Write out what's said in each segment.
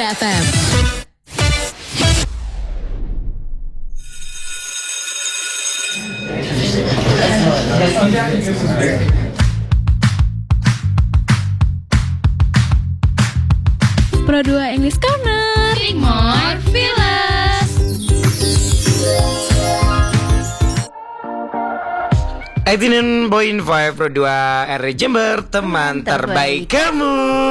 FM. Pro 2 English Corner. Think more, feel us. 89.5 Pro 2 RRI Jember, teman terbaik kamu.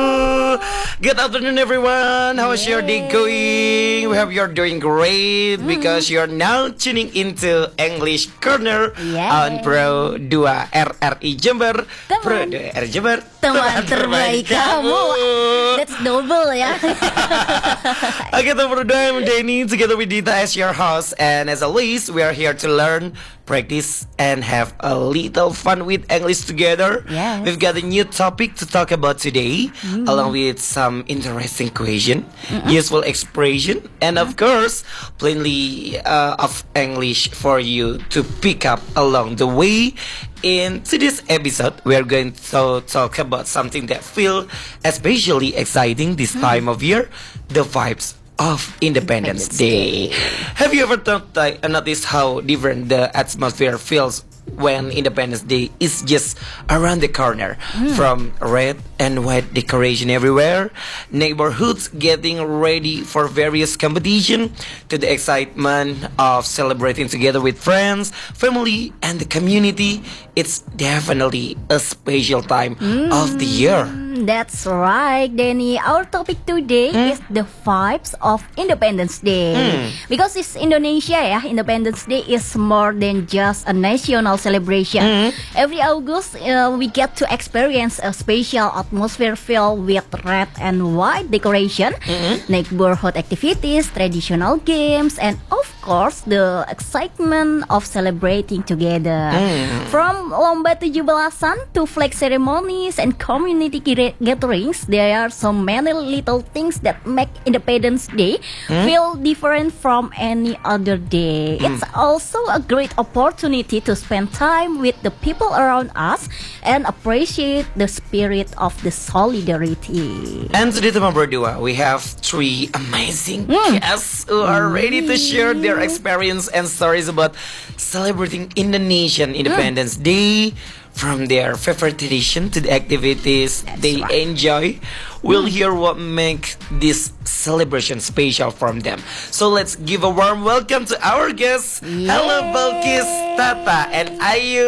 Good afternoon everyone. How is your day going? We hope you're doing great because you're now tuning into English Corner on Pro 2 RRI Jember. Pro 2 RRI Jember, teman terbaik kamu. That's double ya. Okay, Pro 2, I'm Danny together with Dita as your host, and as always we are here to learn, practice, and have a little fun with English together. Yes. We've got a new topic to talk about today, along with some interesting question, useful expression, and of course, plenty of English for you to pick up along the way. In today's episode, we are going to talk about something that feels especially exciting this time of year: the vibes of Independence Day. Have you ever noticed how different the atmosphere feels when Independence Day is just around the corner? From red and white decoration everywhere, neighborhoods getting ready for various competition, to the excitement of celebrating together with friends, family, and the community. It's definitely a special time of the year. That's right, Danny. Our topic today is the vibes of Independence Day. Because it's Indonesia ya, Independence Day is more than just a national celebration. Every August, we get to experience a special atmosphere filled with red and white decoration, neighborhood activities, traditional games, and of course, the excitement of celebrating together. From Lomba 17-belasan to flag ceremonies and community gatherings, there are so many little things that make Independence Day feel different from any other day. It's also a great opportunity to spend time with the people around us and appreciate the spirit of the solidarity. And today, teman berdua, we have three amazing guests who are ready to share their experience and stories about celebrating Indonesian Independence Day. From their favorite tradition to the activities they enjoy, we'll hear what makes this celebration special from them. So let's give a warm welcome to our guests. Hello, Balkis, Tata, and Ayu.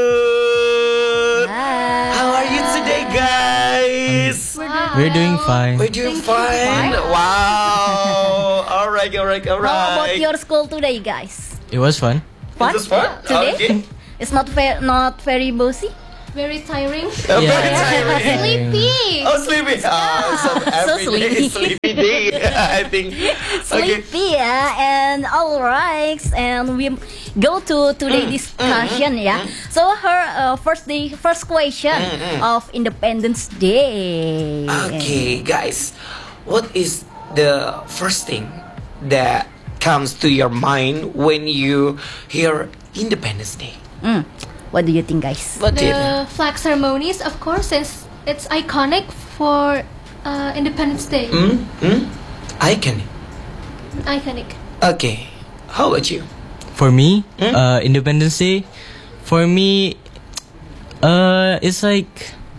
Hi. How are you today, guys? We're doing fine. We're doing fine. Wow. All right. How about your school today, guys? It was fun. Fun? It was fun? Today? Okay. It's not very bossy? Very tiring. Very tiring. Sleepy. Oh, sleepy. So every day is sleepy day, I think. Okay. Sleepy ya. And alright, and we go to today's discussion ya. So her first question of Independence Day. Okay, guys. What is the first thing that comes to your mind when you hear Independence Day? What do you think, guys? What do you think? The flag ceremonies, of course, since it's iconic for Independence Day. Iconic. Iconic. Okay. How about you? For me, Independence Day, for me, it's like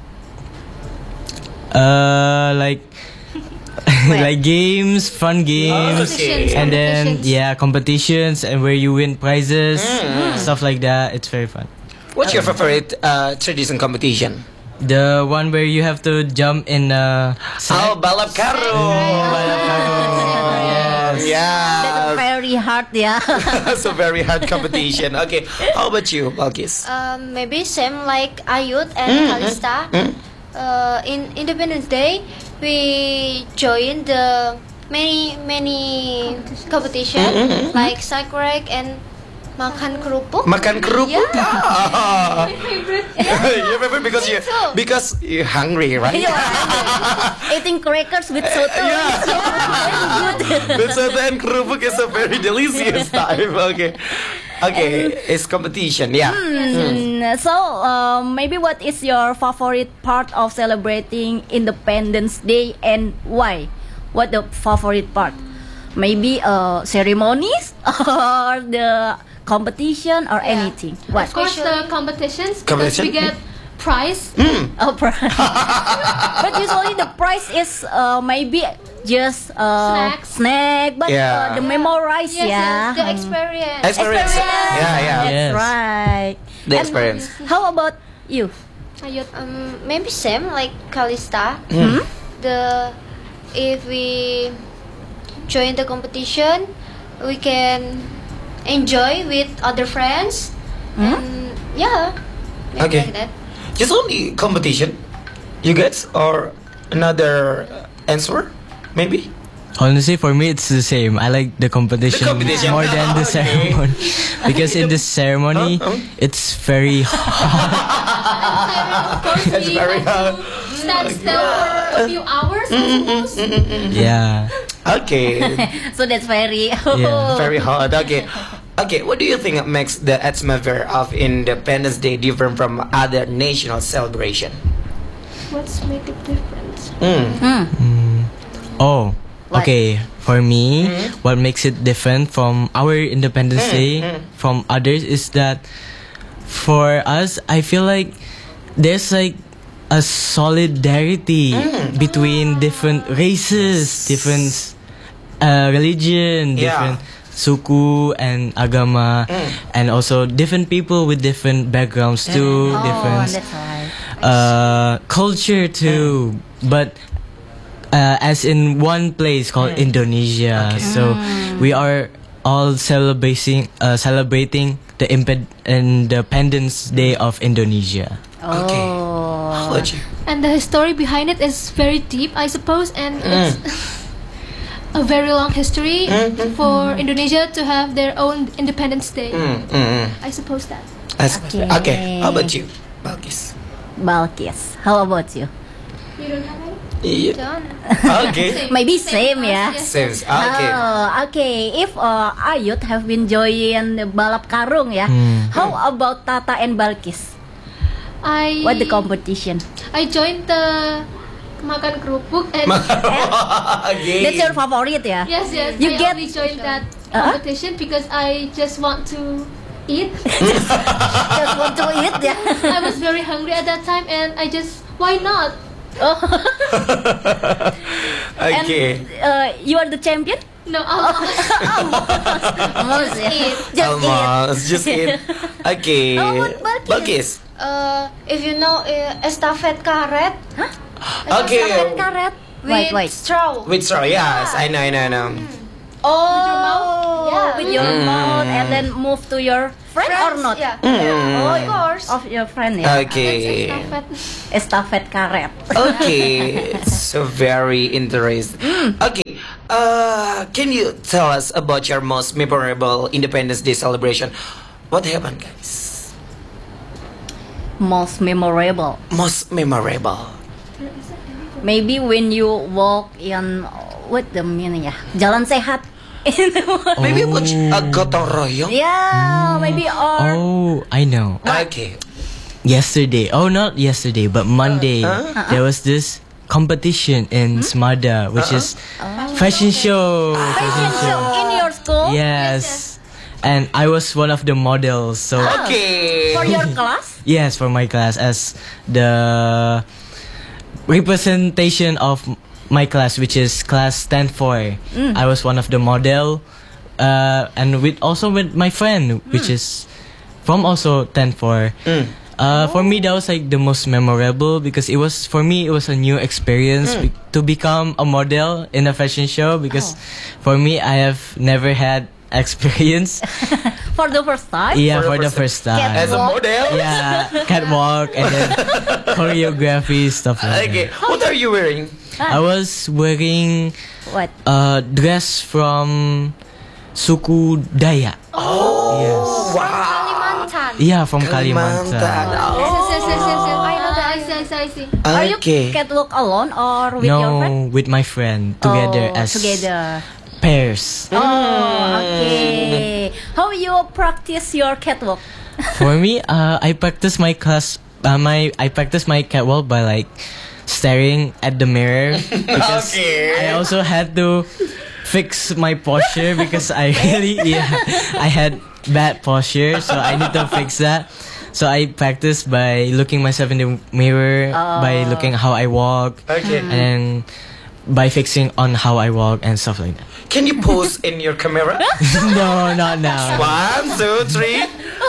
like games, fun games, Okay. and then competitions and where you win prizes, stuff like that. It's very fun. What's your favorite tradition competition? The one where you have to jump in. Balap karung. That's Yeah. very hard ya. It's a very hard competition. Okay. How about you, Balkis? Maybe same like Ayut and Kalista. In Independence Day, we join the many competition like sakrek and makan kerupuk. Makan kerupuk. Yeah. Ah. Your favorite Me too. because you're hungry, right? Eating crackers with soto. With soto and kerupuk is a very delicious time. Okay, it's competition. Yeah. So, maybe what is your favorite part of celebrating Independence Day and why? What the favorite part? Maybe ceremonies or the competition or anything. What? Of course, the competitions because we Competition? get prize. Oh, prize. But usually the prize is maybe just snack, but Yeah. the memorize, Yes, yeah. yes, the experience. Experience. Yeah, yeah. That's Yes. right. The And experience. How about you? Ayut. Maybe same like Kalista. If we join the competition, we can enjoy with other friends. And yeah, maybe Okay. like that. Just only competition, you guys, or another answer, maybe. Honestly, for me, it's the same. I like the competition, The competition. more than the Okay. ceremony. Because in the ceremony, it's very hot. Of course, It's we very have to stand still for a few hours. I suppose. Yeah. Okay, So that's very Yeah, very hard. Okay, okay. What do you think makes the atmosphere of Independence Day different from other national celebration? What's make it different? Oh, What? okay. For me, what makes it different from our Independence Day from others is that for us, I feel like there's like a solidarity between different races, different religion, Yeah. different suku and agama, and also different people with different backgrounds too, Oh, different that's right. culture too, but as in one place called Indonesia. So we are all celebrating the Independence Day of Indonesia. Okay. Oh. How about you? And the history behind it is very deep, I suppose, and it's a very long history for Indonesia to have their own Independence Day. I suppose that. Okay. How about you, Balkis? Balkis, how about you? You don't have any? Yeah. Okay. Maybe same, yeah. Yes. Seems okay. Okay. If Ayut have been join balap karung, ya. How about Tata and Balkis? What the competition? I joined the makan kerupuk and Again. That's your favorite, ya? yes, You I get- only joined that competition because I just want to eat. Just want to eat, ya. I was very hungry at that time, and I just why not? Okay. And you are the champion? No, I'll Almost, ya. eat. Just eat. Almost. Just eat. Okay. How about Balkis? Balkis. If you know estafet karet Okay. Estafet karet. with Wait. straw. With straw, yes. I know. Oh, Yeah. with your mouth and then move to your friend or not? Yeah. Oh, Of course. of your friend, ya. Okay. Estafet karet. Okay. So very interesting. Okay. Can you tell us about your most memorable Independence Day celebration? What happened, guys? Most memorable. Most memorable. Maybe when you walk in what the meaning ya? Jalan sehat. Maybe watch a gotong royong. Yeah, maybe or Oh, I know. Okay. Yesterday, oh not yesterday, but Monday, there was this competition in Smada, which is fashion show. fashion show in your school Yes. And I was one of the models. So Okay. for your class. yes, for my class as the representation of my class, which is class 10-4. I was one of the model, and with my friend, which is from also 10-4. For me, that was like the most memorable because it was a new experience to become a model in a fashion show. Because for me, I have never had experience. For the first time. Yeah, For for the the first time. As a model. Yeah, catwalk and then choreography stuff like Okay. What are you wearing? that. I was wearing What? a dress from suku Dayak. Oh. Yes. Wow. Kalimantan. Yeah, from Kalimantan. Kalimantan. Yes. I know that. I see. Are you Okay. catwalk alone or with your friend? No, with my friend together Oh, as together. pairs. Oh, okay. How you practice your catwalk? For me, I practice my class. I practice my catwalk by like staring at the mirror because I also had to fix my posture because I had bad posture, so I need to fix that. So I practice by looking myself in the mirror, by looking how I walk, and then by fixing on how I walk and stuff like that. Can you pose in your camera? No, not now. 1, 2, 3.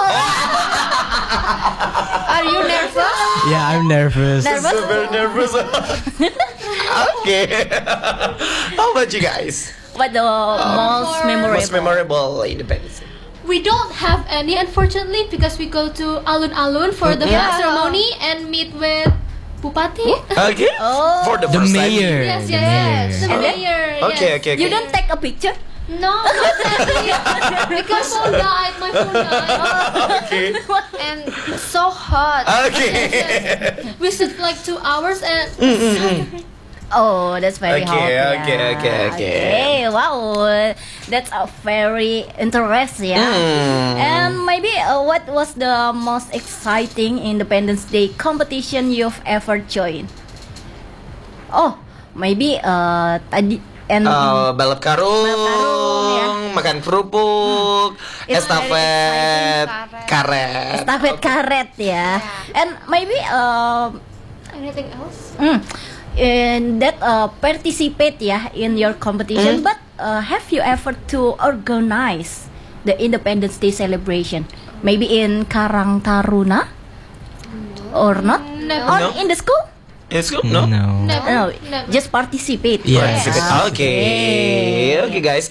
Are you nervous? Yeah, I'm nervous. So very nervous. Okay. How about you guys? What the most memorable? Most memorable Independence Day. We don't have any, unfortunately, because we go to alun-alun for the flag ceremony and meet with Bupati. Okay. For the The first mayor. Yes, the yes, mayor. the mayor. Okay, yes. okay, okay. You don't take a picture? No, not sadly. Because my phone died. My phone died. Okay. And it's so hot. Okay. We stood for like 2 hours and Oh, that's very hot. Okay, Yeah. okay. Okay, wow, that's a very interesting. Yeah. And maybe what was the most exciting Independence Day competition you've ever joined? Oh, maybe tadi and Balap karung, ya. makan kerupuk, It's estafet exciting. karet. estafet karet ya. And maybe anything else? in that participate ya in your competition, but have you ever to organize the Independence Day celebration? Maybe in Karang Taruna or not? Never. Or No. in the school? It's good, no? Never. No, Never. just participate. Yeah. Participate. Okay. Okay, guys.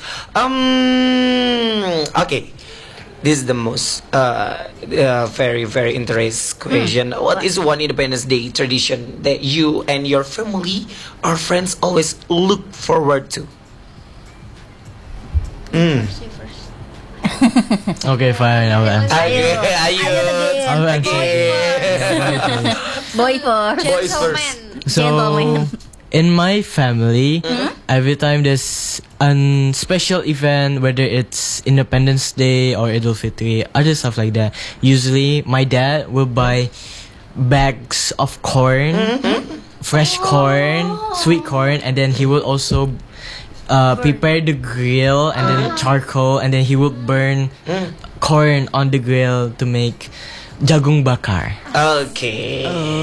Okay. This is the most very very interesting question. What is one Independence Day tradition that you and your family or friends always look forward to? Okay, fine. I will answer. Ayun. I will answer. Boy first. Boys Gentleman. first. So, Gentlemen. in my family, every time there's a special event, whether it's Independence Day or Idul Fitri, other stuff like that, usually my dad will buy bags of corn, fresh corn, sweet corn, and then he will also prepare the grill and then charcoal, and then he will burn corn on the grill to make jagung bakar. Okay.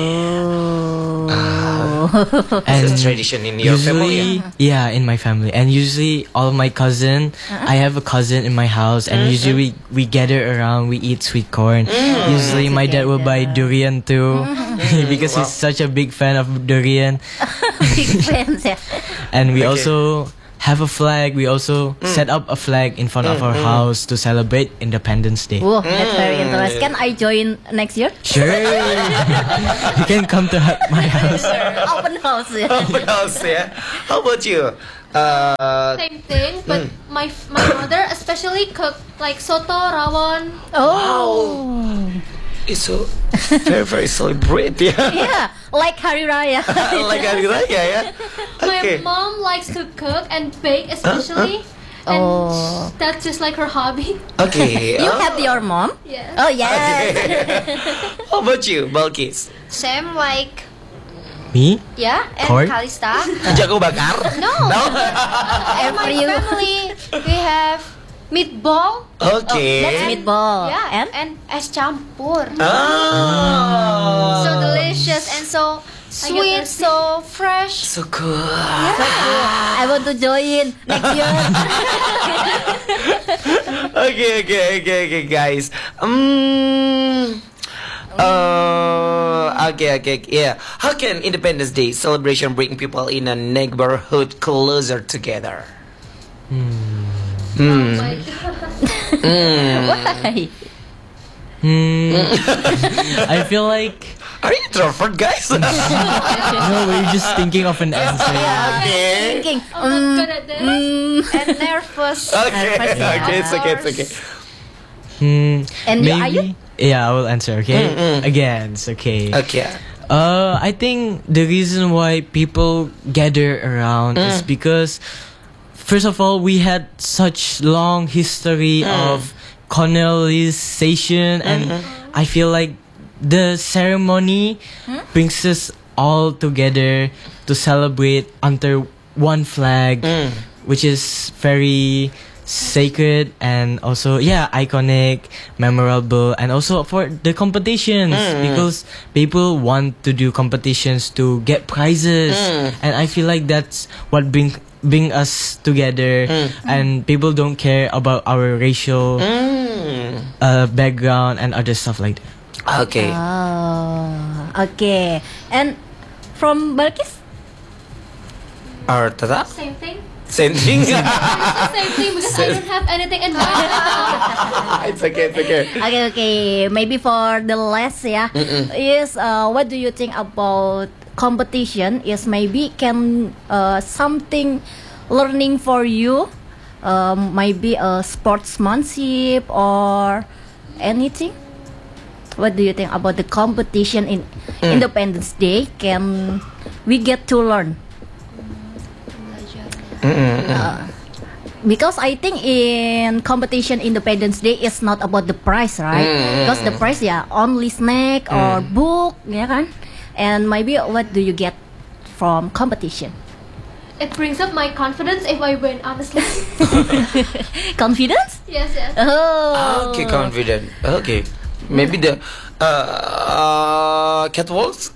And It's a tradition in your family. yeah, in my family, and usually all of my cousin, I have a cousin in my house, and usually we gather around, we eat sweet corn. Usually my dad will buy durian too, because he's such a big fan of durian. Big fans ya. And we also have a flag. We also set up a flag in front of our house to celebrate Independence Day. Wow, that's very interesting. Can I join next year? Sure, you can come to my house. Open house ya. What else, yeah? How about you? Same thing, but my mother especially cook like soto, rawon. Oh. It's so very very celebrate, yeah. Yeah, like Hari Raya. Like hari raya, yeah. Okay. My mom likes to cook and bake, especially. And Oh. that's just like her hobby. Okay. You have your mom? Yeah. Oh yes. How about you, Balkis? Same like Me? yeah, and Corn? Kalista. Jago bakar? No. In my Every family we have meatball. Okay. That's meatball. Yeah, And and es campur. Ah. So delicious and so sweet, so fresh. So cool. I want to join next year. Okay, guys. Okay, yeah. How can Independence Day celebration bring people in a neighborhood closer together? Like, Why? I feel like Are you introvert, guys? no, we're just thinking of an answer. Okay. Thinking. I'm not good at this. And nervous. Okay, it's okay. And you, are you? Maybe. Yeah, I will answer. Okay. Again, it's okay. Okay. I think the reason why people gather around is because, first of all, we had such long history of colonization, and I feel like the ceremony brings us all together to celebrate under one flag, which is very sacred and also iconic, memorable, and also for the competitions because people want to do competitions to get prizes, and I feel like that's what bring us together, and people don't care about our racial background and other stuff like that. Okay. Okay. And from Balkis? Or Tata? Same thing. Same thing. Same thing because I don't have anything in mind. It's okay. Okay. Maybe for the last, is what do you think about competition? Is maybe can something learning for you? Maybe a sportsmanship or anything? What do you think about the competition in Independence Day? Can we get to learn? Because I think in competition Independence Day is not about the prize, right? Because the prize only snack or book, kan? And maybe what do you get from competition? It brings up my confidence if I win, honestly. Confidence? Yes. Oh. Okay, confident. Okay. Maybe the catwalks.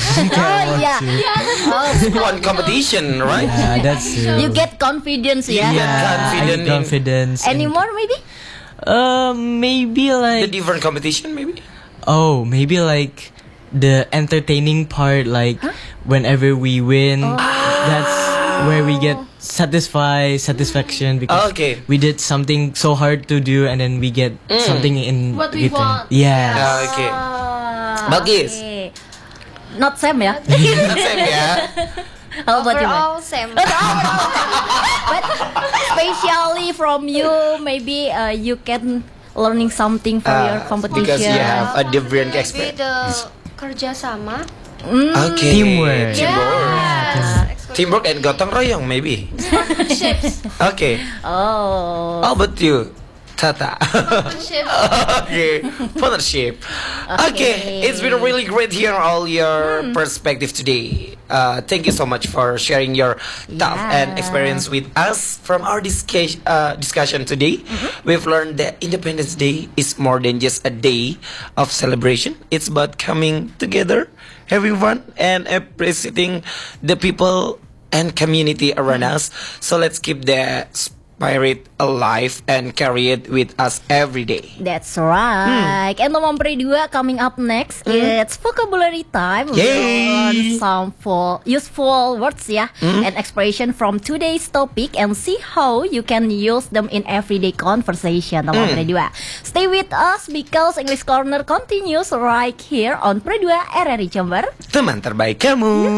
One competition, right? Yeah, that's true. You get confidence, I get confidence. Any more, maybe? Maybe like The different competition, maybe. maybe like the entertaining part, like whenever we win, that's where we get satisfaction because we did something so hard to do and then we get something in What we return. want. Yeah. Okay. Balkis. Okay. Not Sam, ya? That's it, yeah. How about you, man? Overall, same. But especially from you, maybe you can learning something for your competition. Because you have a different Maybe experience. the kerja sama. Okay. Teamwork. Teamwork and gotong royong, maybe. Okay. Oh. How about you, Tata? Okay, partnership. Okay, it's been really great hearing all your perspective today. Thank you so much for sharing your thought and experience with us. From our discussion today, we've learned that Independence Day is more than just a day of celebration. It's about coming together, everyone, and appreciating the people and community around us. So let's keep the spirit alive and carry it with us every day. That's right. And nomor 2 coming up next. It's vocabulary time. We will learn some useful words and expression from today's topic and see how you can use them in everyday conversation. Nomor 2. Stay with us because English Corner continues right here on Pro 2 RRI Jember. Teman terbaik kamu.